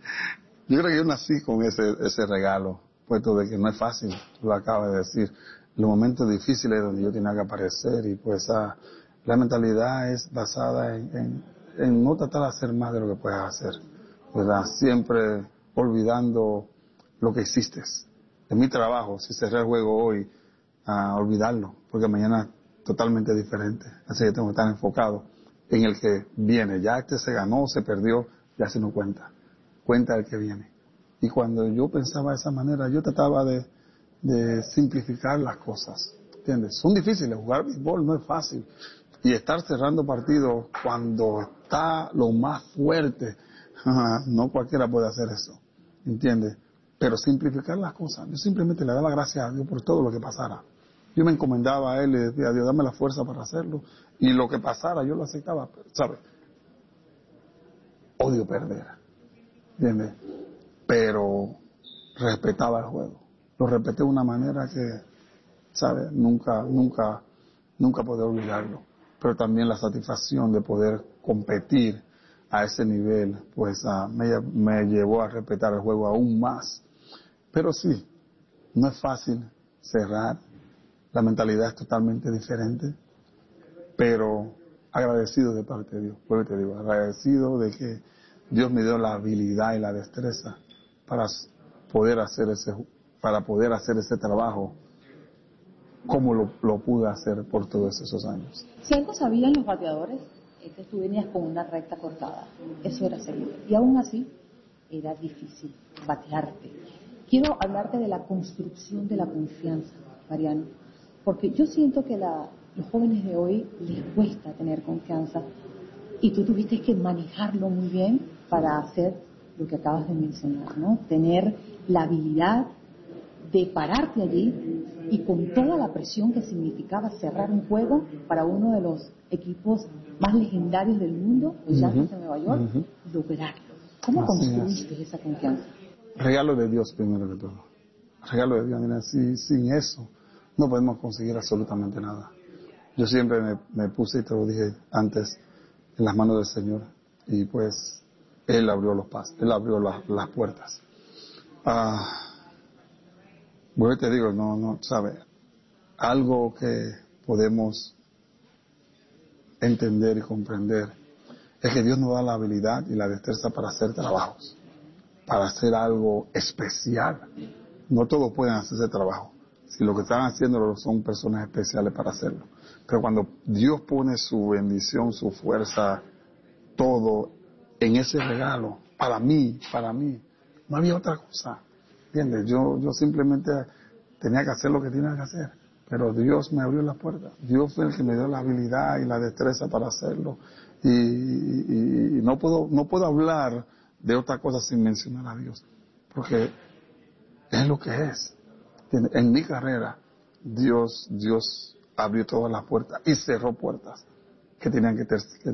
yo nací con ese regalo, puesto de que no es fácil, tú lo acabas de decir, los momentos difíciles donde yo tenía que aparecer, y pues la mentalidad es basada en no tratar de hacer más de lo que puedes hacer, ¿verdad? Siempre olvidando lo que hiciste. En mi trabajo, si cerré el juego hoy, olvidarlo, porque mañana es totalmente diferente, así que tengo que estar enfocado en el que viene. Ya se ganó, se perdió, ya se no cuenta el que viene. Y cuando yo pensaba de esa manera, yo trataba de de simplificar las cosas, ¿entiendes? Son difíciles, jugar béisbol no es fácil, y estar cerrando partidos cuando está lo más fuerte, no cualquiera puede hacer eso, ¿entiendes? Pero simplificar las cosas, yo simplemente le daba gracias a Dios por todo lo que pasara. Yo me encomendaba a Él y decía, Dios, dame la fuerza para hacerlo, y lo que pasara yo lo aceptaba, ¿sabes? Odio perder, ¿entiendes? Pero respetaba el juego. Lo respeté de una manera que, ¿sabes? Nunca podré olvidarlo. Pero también la satisfacción de poder competir a ese nivel, pues me llevó a respetar el juego aún más. Pero sí, no es fácil cerrar. La mentalidad es totalmente diferente. Pero agradecido de parte de Dios. Pues te digo, agradecido de que Dios me dio la habilidad y la destreza para poder hacer ese trabajo como lo pude hacer por todos esos años. Si algo sabían los bateadores, es que tú venías con una recta cortada. Eso era seguro. Y aún así, era difícil batearte. Quiero hablarte de la construcción de la confianza, Mariano, porque yo siento que los jóvenes de hoy les cuesta tener confianza y tú tuviste que manejarlo muy bien para hacer lo que acabas de mencionar, ¿no? Tener la habilidad de pararte allí y con toda la presión que significaba cerrar un juego para uno de los equipos más legendarios del mundo, los Yankees de Nueva York, lograrlo. ¿Cómo construiste esa confianza? Regalo de Dios primero que todo. Regalo de Dios. Mira, sin eso no podemos conseguir absolutamente nada. Yo siempre me puse, y te lo dije antes, en las manos del Señor, y pues Él abrió los pasos, Él abrió las puertas. Bueno, te digo, no, ¿sabes? Algo que podemos entender y comprender es que Dios nos da la habilidad y la destreza para hacer trabajos, para hacer algo especial. No todos pueden hacer ese trabajo. Si lo que están haciendo son personas especiales para hacerlo. Pero cuando Dios pone su bendición, su fuerza, todo en ese regalo, para mí, no había otra cosa. ¿Entiendes? Yo simplemente tenía que hacer lo que tenía que hacer. Pero Dios me abrió las puertas. Dios fue el que me dio la habilidad y la destreza para hacerlo. Y no puedo hablar de otra cosa sin mencionar a Dios. Porque es lo que es. En mi carrera, Dios abrió todas las puertas y cerró puertas que tenían que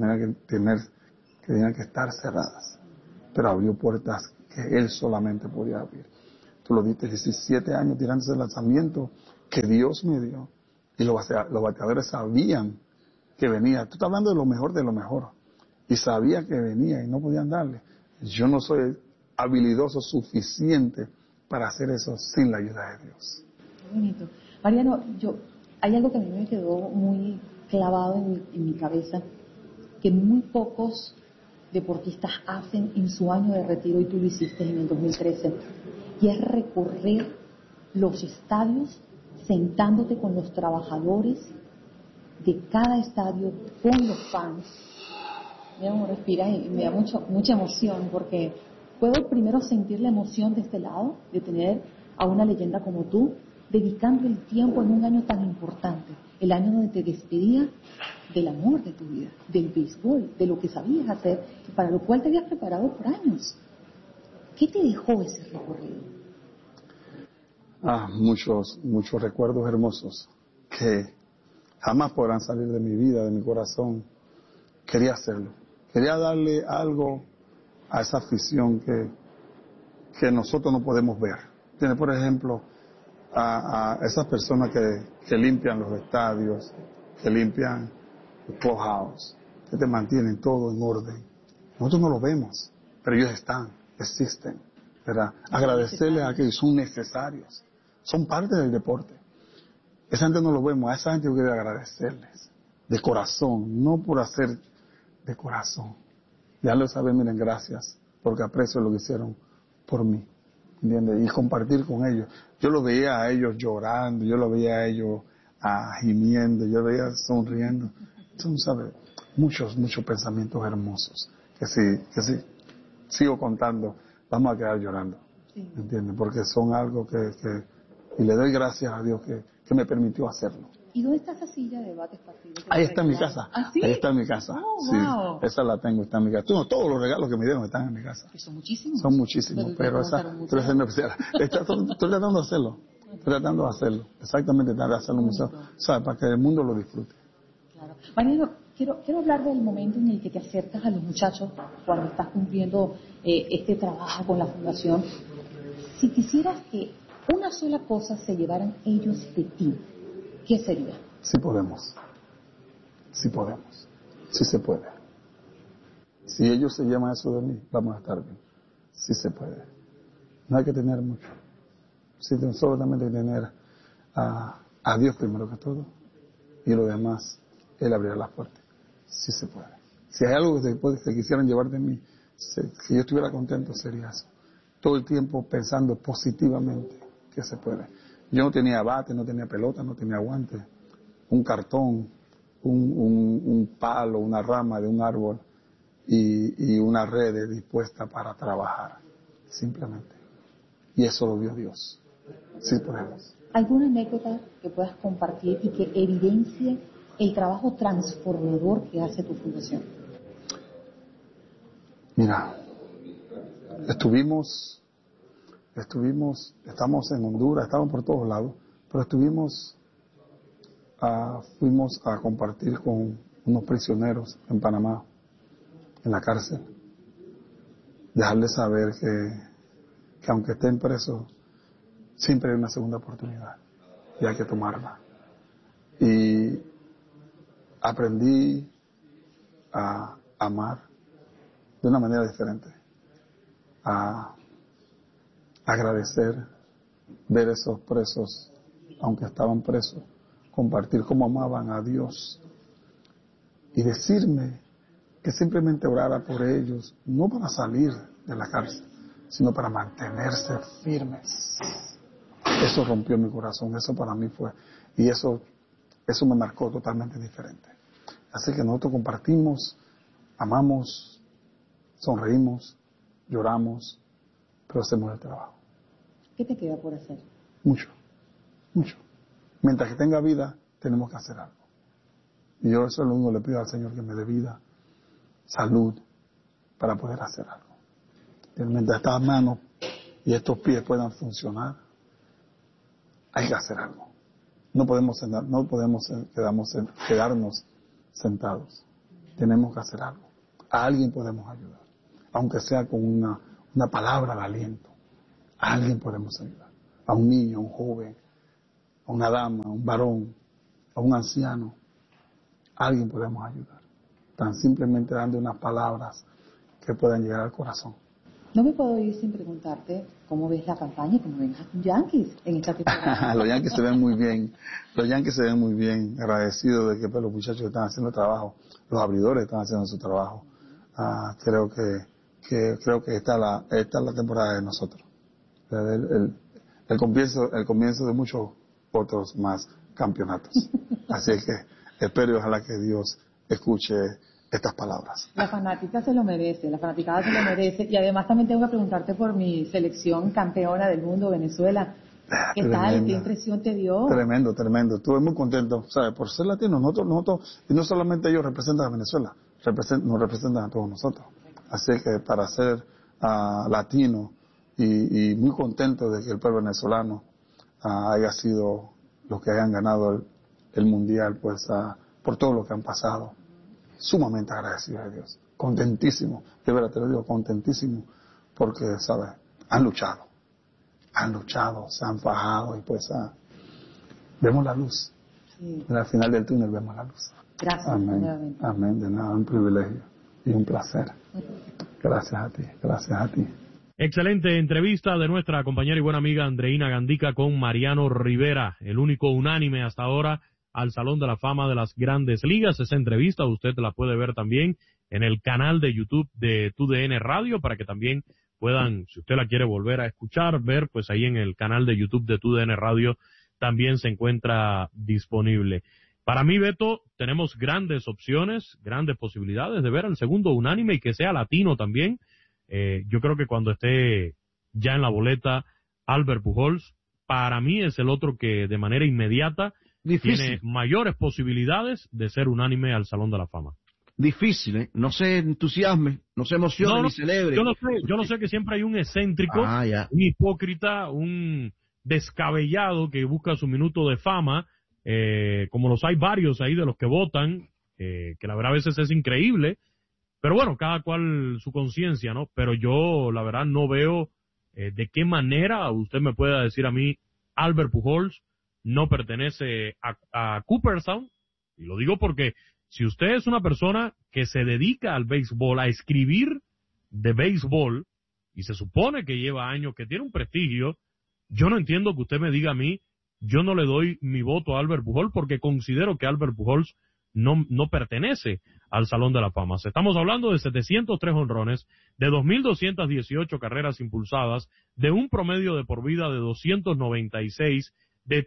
estar cerradas. Pero abrió puertas que Él solamente podía abrir. Tú lo diste, 17 años tirándose el lanzamiento que Dios me dio. Y los bateadores sabían que venía. Tú estás hablando de lo mejor. Y sabía que venía y no podían darle. Yo no soy habilidoso suficiente para hacer eso sin la ayuda de Dios. Qué bonito. Mariano, hay algo que a mí me quedó muy clavado en mi cabeza, que muy pocos deportistas hacen en su año de retiro, y tú lo hiciste en el 2013, y es recorrer los estadios sentándote con los trabajadores de cada estadio, con los fans. Mira cómo respiras y me da mucha emoción, porque puedo primero sentir la emoción de este lado, de tener a una leyenda como tú, dedicando el tiempo en un año tan importante, el año donde te despedías del amor de tu vida, del béisbol, de lo que sabías hacer, y para lo cual te habías preparado por años. ¿Qué te dejó ese recorrido? Muchos recuerdos hermosos que jamás podrán salir de mi vida, de mi corazón. Quería hacerlo. Quería darle algo a esa afición que nosotros no podemos ver. Tiene, por ejemplo, a esas personas que limpian los estadios, que limpian el clubhouse, que te mantienen todo en orden. Nosotros no lo vemos, pero ellos existen, ¿verdad? Agradecerles a que son necesarios, son parte del deporte. Esa gente no lo vemos, a esa gente yo quiero agradecerles, de corazón, no por hacer, de corazón. Ya lo saben, miren, gracias, porque aprecio lo que hicieron por mí, ¿entiendes? Y compartir con ellos. Yo lo veía a ellos llorando, yo lo veía a ellos gimiendo, yo lo veía sonriendo. Entonces, ¿sabes? Muchos pensamientos hermosos, que si sigo contando, vamos a quedar llorando, ¿entiendes? Porque son algo que Y le doy gracias a Dios que me permitió hacerlo. ¿Y dónde está esa silla de debates partidos? Ahí está en mi casa. ¿Ah, sí? Ahí está en mi casa. Oh, sí, wow. esa la tengo, está en mi casa. Todos los regalos que me dieron están en mi casa. Que son muchísimos. Son muchísimos, pero esa es en especial. Estoy tratando de hacerlo. Estoy tratando de hacerlo. Exactamente, tratar de hacerlo un museo. ¿Sabes? Para que el mundo lo disfrute. Claro. Mariano, quiero hablar del momento en el que te acercas a los muchachos cuando estás cumpliendo este trabajo con la fundación. Si quisieras que una sola cosa se llevaran ellos de ti, ¿qué sería? Sí podemos. Sí podemos. Sí se puede. Si ellos se llaman eso de mí, vamos a estar bien. Sí se puede. No hay que tener mucho. Sí, solamente hay que tener a Dios primero que todo. Y lo demás, Él abrirá las puertas. Sí se puede. Si hay algo que quisieran llevar de mí, que yo estuviera contento, sería eso. Todo el tiempo pensando positivamente que se puede. Yo no tenía bate, no tenía pelota, no tenía guante, un cartón, un palo, una rama de un árbol y una red dispuesta para trabajar, simplemente. Y eso lo vio Dios. Sí podemos. ¿Alguna anécdota que puedas compartir y que evidencie el trabajo transformador que hace tu fundación? Mira, estamos en Honduras, estamos por todos lados, pero fuimos a compartir con unos prisioneros en Panamá, en la cárcel, dejarles saber que aunque estén presos, siempre hay una segunda oportunidad y hay que tomarla. Y aprendí a amar de una manera diferente, a agradecer, ver esos presos, aunque estaban presos, compartir cómo amaban a Dios y decirme que simplemente orara por ellos, no para salir de la cárcel, sino para mantenerse firmes. Eso rompió mi corazón, eso para mí fue, y eso me marcó totalmente diferente. Así que nosotros compartimos, amamos, sonreímos, lloramos, pero hacemos el trabajo. ¿Qué te queda por hacer? Mucho. Mientras que tenga vida, tenemos que hacer algo. Y yo eso es lo único que le pido al Señor, que me dé vida, salud, para poder hacer algo. Y mientras estas manos y estos pies puedan funcionar, hay que hacer algo. No podemos quedarnos sentados. Tenemos que hacer algo. A alguien podemos ayudar, aunque sea con una palabra de aliento. A alguien podemos ayudar. A un niño, a un joven, a una dama, a un varón, a un anciano. A alguien podemos ayudar. Tan simplemente dando unas palabras que puedan llegar al corazón. No me puedo ir sin preguntarte cómo ves la campaña y cómo ven a tus Yankees en esta temporada. Los Yankees se ven muy bien. Los Yankees se ven muy bien. Agradecidos de que pues, los muchachos están haciendo el trabajo. Los abridores están haciendo su trabajo. Creo que esta es la temporada de nosotros. El comienzo de muchos otros más campeonatos. Así que espero y ojalá que Dios escuche estas palabras. La fanática se lo merece, la fanaticada se lo merece. Y además también tengo que preguntarte por mi selección campeona del mundo, Venezuela. ¿Qué tal? ¿Qué impresión te dio? Tremendo. Estuve muy contento, ¿sabes? Por ser latino, nosotros, y no solamente ellos representan a Venezuela, nos representan a todos nosotros. Así que para ser latino y muy contento de que el pueblo venezolano haya sido los que hayan ganado el mundial, pues por todo lo que han pasado. Sumamente agradecido a Dios, contentísimo, de verdad te lo digo, contentísimo, porque, ¿sabes? Han luchado, se han fajado y pues vemos la luz. Sí. Al final del túnel vemos la luz. Gracias. Amén, de nada, un privilegio y un placer. Gracias a ti. Excelente entrevista de nuestra compañera y buena amiga Andreina Gandica con Mariano Rivera, el único unánime hasta ahora al Salón de la Fama de las Grandes Ligas. Esa entrevista usted la puede ver también en el canal de YouTube de TUDN Radio, para que también puedan, si usted la quiere volver a escuchar, ver, pues ahí en el canal de YouTube de TUDN Radio también se encuentra disponible. Para mí, Beto, tenemos grandes opciones, grandes posibilidades de ver al segundo unánime y que sea latino también. Yo creo que cuando esté ya en la boleta Albert Pujols, para mí es el otro que de manera inmediata tiene mayores posibilidades de ser unánime al Salón de la Fama. Difícil, ¿eh? No se entusiasme, no se emocione ni celebre. Yo no sé que siempre hay un excéntrico, un hipócrita, un descabellado que busca su minuto de fama, como los hay varios ahí de los que votan, que la verdad a veces es increíble, pero bueno, cada cual su conciencia, ¿no? Pero yo la verdad no veo de qué manera usted me pueda decir a mí, Albert Pujols no pertenece a Cooperstown, y lo digo porque si usted es una persona que se dedica al béisbol, a escribir de béisbol, y se supone que lleva años, que tiene un prestigio, yo no entiendo que usted me diga a mí, yo no le doy mi voto a Albert Pujols porque considero que Albert Pujols no pertenece al Salón de la Fama. Estamos hablando de 703 jonrones, de 2.218 carreras impulsadas, de un promedio de por vida de 296, de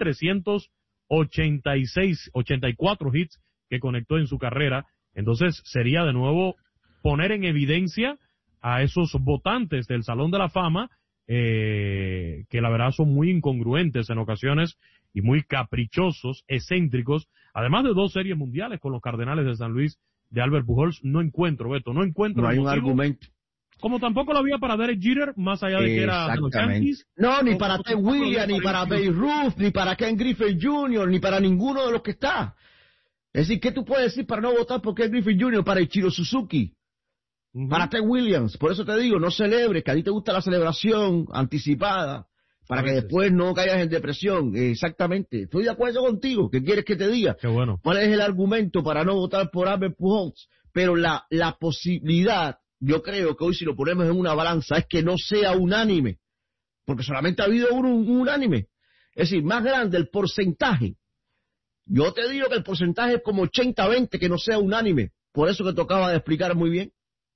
3.384 hits que conectó en su carrera. Entonces sería de nuevo poner en evidencia a esos votantes del Salón de la Fama, que la verdad son muy incongruentes en ocasiones y muy caprichosos, excéntricos, además de 2 series mundiales con los Cardenales de San Luis de Albert Pujols. No hay un argumento. Como tampoco lo había para Derek Jeter, más allá de que era de los Yankees. No, ni para Ted Williams, ni para Babe Ruth, ni para Ken Griffey Jr., ni para ninguno de los que está. Es decir, ¿qué tú puedes decir para no votar por Ken Griffey Jr., para Ichiro Suzuki, para Ted Williams? Por eso te digo, no celebres, que a ti te gusta la celebración anticipada, para que después no caigas en depresión. Exactamente. Estoy de acuerdo contigo. ¿Qué quieres que te diga? Qué bueno. ¿Cuál es el argumento para no votar por Albert Pujols? Pero la posibilidad, yo creo que hoy si lo ponemos en una balanza, es que no sea unánime. Porque solamente ha habido un unánime. Es decir, más grande el porcentaje. Yo te digo que el porcentaje es como 80-20 que no sea unánime. Por eso que tocaba de explicar muy bien.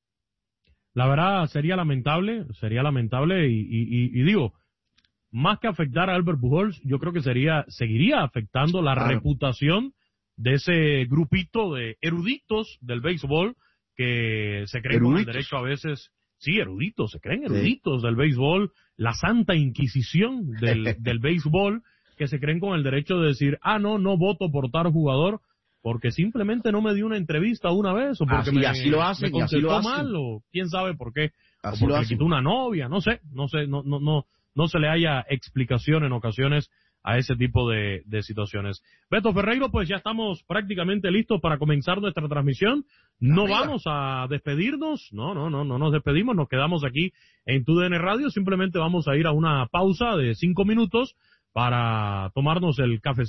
La verdad sería lamentable y digo, más que afectar a Albert Pujols, yo creo que seguiría afectando la reputación de ese grupito de eruditos del béisbol que se creen con el derecho a veces, eruditos, se creen eruditos del béisbol, la santa inquisición del béisbol, que se creen con el derecho de decir, no voto por tal jugador porque simplemente no me dio una entrevista una vez, o porque me contestó mal, o quién sabe por qué, o porque le quitó una novia, no se le haya explicación en ocasiones a ese tipo de situaciones. Beto Ferreiro, pues ya estamos prácticamente listos para comenzar nuestra transmisión. No vamos a despedirnos, no nos despedimos, nos quedamos aquí en TUDN Radio, simplemente vamos a ir a una pausa de 5 minutos para tomarnos el cafecito.